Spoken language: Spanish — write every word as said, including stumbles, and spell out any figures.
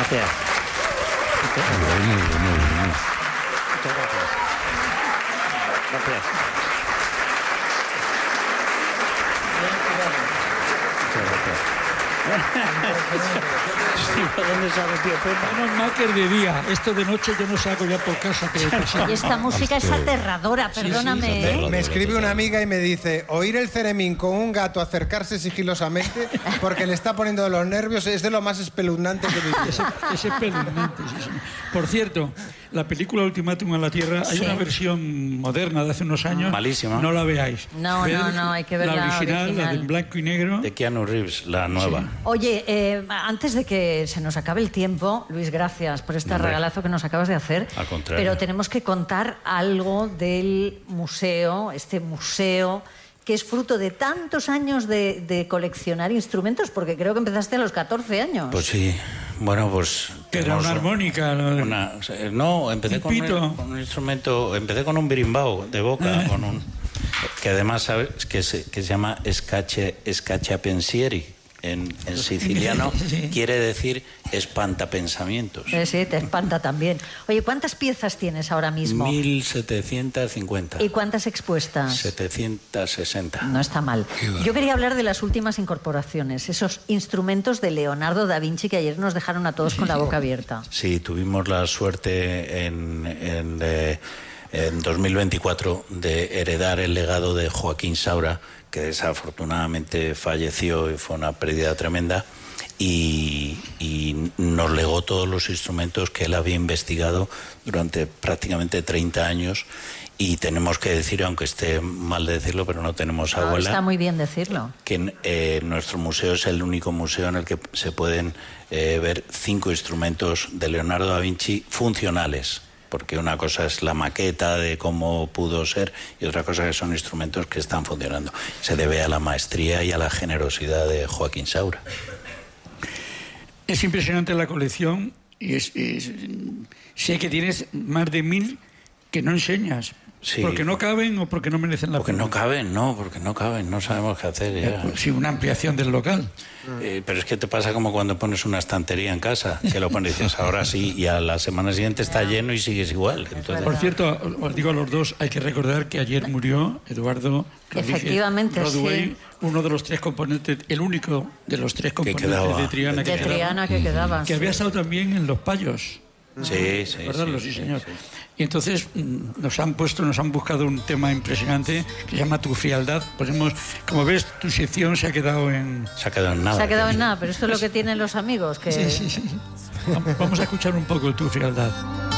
Gracias. Muy bien, muy bien, muy bien. Muchas gracias. Gracias. Muchas gracias. Sí, ¿por dónde sabes, tío Pepa? Menos mal que es de día. Esto de noche yo no salgo ya por casa. Que Y esta música es aterradora, perdóname. Sí, sí, ¿eh? Me escribe una amiga y me dice, oír el ceremín con un gato acercarse sigilosamente porque le está poniendo de los nervios es de lo más espeluznante que he vivido. Es, es espeluznante, sí, sí. Por cierto, la película Ultimátum a la Tierra, hay Sí. una versión moderna de hace unos años. Malísima. No la veáis. No, Ved no, no, hay que ver la la original, original. la de blanco y negro. De Keanu Reeves, la nueva. Oye, eh, antes de que se nos acabe el tiempo, Luis, gracias por este Hombre. regalazo que nos acabas de hacer. Al contrario. Pero tenemos que contar algo del museo, este museo que es fruto de tantos años de, de coleccionar instrumentos, porque creo que empezaste a los catorce años. Pues sí, bueno, pues... Que era tenemos una armónica. ¿no? una- no, empecé Un con un, pito. con un instrumento, empecé con un birimbao de boca, con un, que además sabes que se, que se llama escache, escachapensieri. En, en siciliano Sí. quiere decir espantapensamientos. Eh, sí, te espanta también. Oye, ¿cuántas piezas tienes ahora mismo? mil setecientos cincuenta. ¿Y cuántas expuestas? setecientos sesenta. No está mal. Yo quería hablar de las últimas incorporaciones, esos instrumentos de Leonardo da Vinci que ayer nos dejaron a todos con la boca abierta. Sí, tuvimos la suerte en, en, eh, en dos mil veinticuatro de heredar el legado de Joaquín Saura, que desafortunadamente falleció y fue una pérdida tremenda, y, y nos legó todos los instrumentos que él había investigado durante prácticamente treinta años. Y tenemos que decir, aunque esté mal de decirlo, pero no tenemos No, abuela, está muy bien decirlo. que eh, nuestro museo es el único museo en el que se pueden eh, ver cinco instrumentos de Leonardo da Vinci funcionales, porque una cosa es la maqueta de cómo pudo ser y otra cosa que son instrumentos que están funcionando. Se debe a la maestría y a la generosidad de Joaquín Saura. Es impresionante la colección y es, es- sé que tienes más de mil que no enseñas. Sí. Porque no caben o porque no merecen la Porque pena. no caben, no, porque no caben, no sabemos qué hacer ya. Eh, Sí, una ampliación del local. Eh, pero es que te pasa como cuando pones una estantería en casa, que lo pones y dices ahora sí, y a la semana siguiente está lleno y sigues igual. Entonces, Por cierto, os digo a los dos, hay que recordar que ayer murió Eduardo Rodríguez Efectivamente, Rodway, sí. uno de los tres componentes, el único de los tres componentes quedaba. de Triana que De quedaba, Triana que quedaba. que sí. había estado también en Los Payos. sí, sí, ¿Recordarlo? sí, Sí, sí, señor. sí. Y entonces mm, nos han puesto, nos han buscado un tema impresionante que se llama Tu frialdad. Ponemos, como ves, tu sección se ha quedado en... Se ha quedado en nada. Se ha quedado en nada, pero esto es lo que tienen los amigos, que Sí, sí, sí. Vamos a escuchar un poco Tu frialdad.